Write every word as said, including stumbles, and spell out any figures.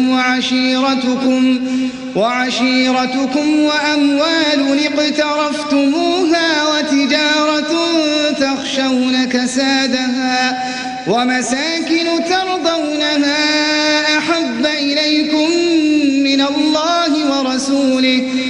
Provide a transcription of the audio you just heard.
وعشيرتكم وعشيرتكم وأموال اقترفتموها وتجارة تخشون كسادها ومساكن ترضونها أحب إليكم من الله ورسوله